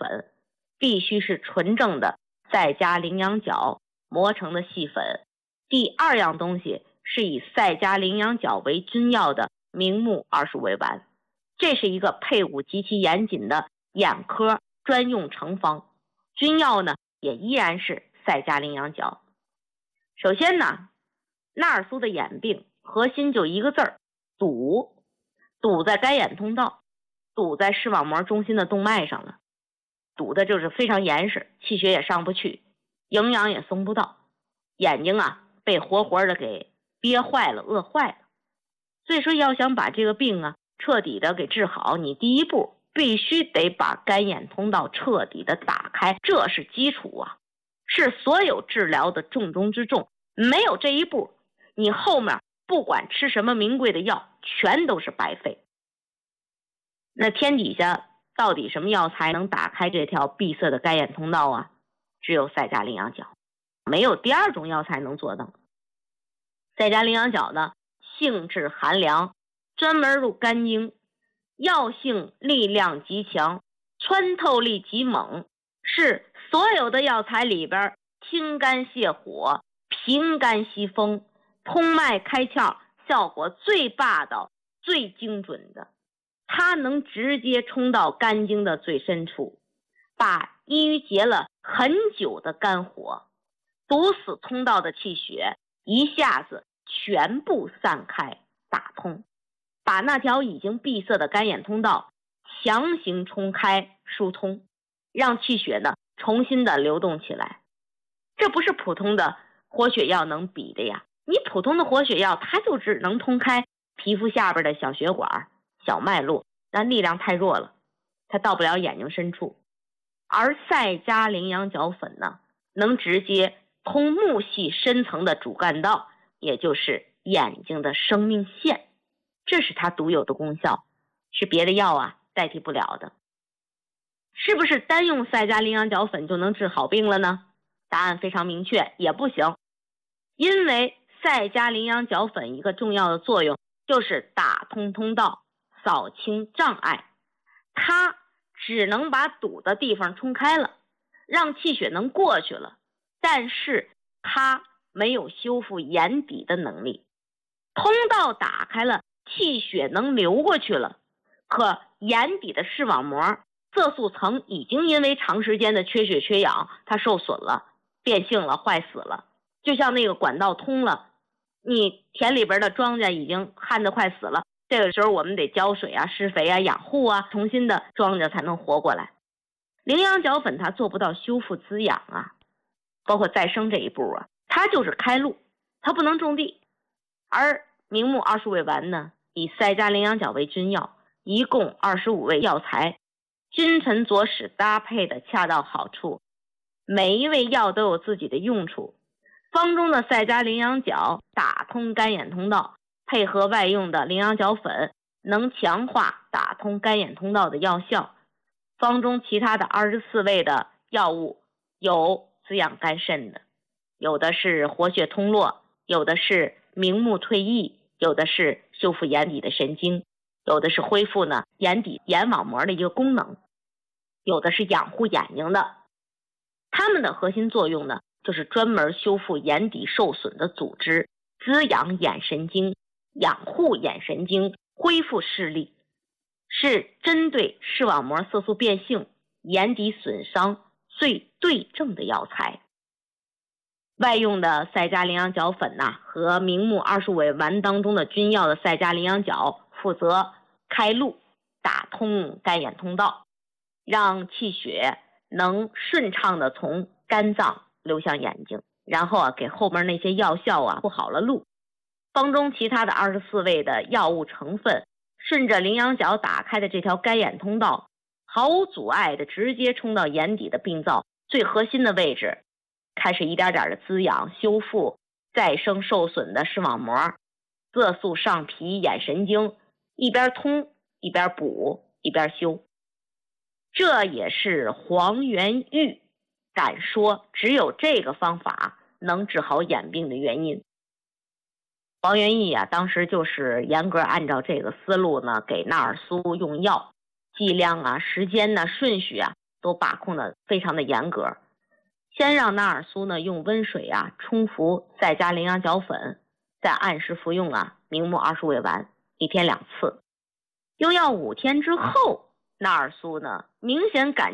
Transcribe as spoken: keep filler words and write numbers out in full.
粉必须是纯正的赛迦羚羊角磨成的细粉。第二样东西是以赛迦羚羊角为君药的明目二十五味丸，这是一个配伍极其严谨的眼科专用成方，君药呢也依然是赛迦羚羊角。首先呢，纳尔苏的眼病核心就一个字儿，堵，堵在干眼通道，堵在视网膜中心的动脉上了，堵的就是非常严实，气血也上不去，营养也送不到，眼睛啊被活活的给憋坏了，饿坏了。所以说要想把这个病啊彻底的给治好，你第一步必须得把干眼通道彻底的打开，这是基础啊，是所有治疗的重中之重。没有这一步，你后面不管吃什么名贵的药全都是白费。那天底下到底什么药材能打开这条闭塞的干眼通道啊？只有赛迦羚羊角，没有第二种药材能做到。赛迦羚羊角呢，性质寒凉，专门入肝经，药性力量极强，穿透力极猛，是所有的药材里边清肝泻火、平肝息风、通脉开窍效果最霸道、最精准的。它能直接冲到肝经的最深处，把淤结了很久的肝火、堵死通道的气血一下子全部散开打通，把那条已经闭塞的干眼通道强行冲开疏通，让气血呢重新的流动起来。这不是普通的活血药能比的呀，你普通的活血药它就只能通开皮肤下边的小血管、小脉络，但力量太弱了，它到不了眼睛深处。而赛迦羚羊角粉呢，能直接通目系深层的主干道，也就是眼睛的生命线，这是它独有的功效，是别的药啊代替不了的。是不是单用赛迦羚羊角粉就能治好病了呢？答案非常明确，也不行。因为赛迦羚羊角粉一个重要的作用就是打通通道，扫清障碍，它只能把堵的地方冲开了，让气血能过去了，但是它没有修复眼底的能力。通道打开了，气血能流过去了，可眼底的视网膜色素层已经因为长时间的缺血缺氧，它受损了，变性了，坏死了。就像那个管道通了，你田里边的庄稼已经旱得快死了，这个时候我们得浇水啊、施肥啊、养护啊，重新的庄稼才能活过来。羚羊角粉它做不到修复滋养啊，包括再生这一步啊，它就是开路，它不能种地。而明目二十味丸呢，以赛迦羚羊角为君药，一共二十五味药材，君臣佐使搭配的恰到好处，每一味药都有自己的用处。方中的赛迦羚羊角打通干眼通道，配合外用的羚羊角粉，能强化打通干眼通道的药效。方中其他的二十四味的药物，有滋养肝肾的，有的是活血通络，有的是明目退翳，有的是修复眼底的神经，有的是恢复呢眼底眼网膜的一个功能，有的是养护眼睛的。它们的核心作用呢，就是专门修复眼底受损的组织，滋养眼神经，养护眼神经，恢复视力，是针对视网膜色素变性、眼底损伤最对症的药材。外用的赛迦羚羊角粉呐、啊，和明目二十五味丸当中的君药的赛迦羚羊角，负责开路，打通干眼通道，让气血能顺畅的从肝脏流向眼睛，然后啊给后面那些药效啊铺好了路。方中其他的二十四味的药物成分，顺着羚羊角打开的这条干眼通道，毫无阻碍的直接冲到眼底的病灶最核心的位置，开始一点点的滋养、修复再生受损的视网膜，色素上皮眼神经，一边通一边补一边修。这也是黄元玉敢说只有这个方法能治好眼病的原因。黄元义啊，当时就是严格按照这个思路呢，给纳尔苏用药，剂量啊、时间呢、顺序啊， 都把控的非常的严格。先让纳尔苏呢用温水啊冲服再加羚羊角粉，再按时服用啊明目二十味丸，一天两次。用药五天之后，纳尔苏呢明显感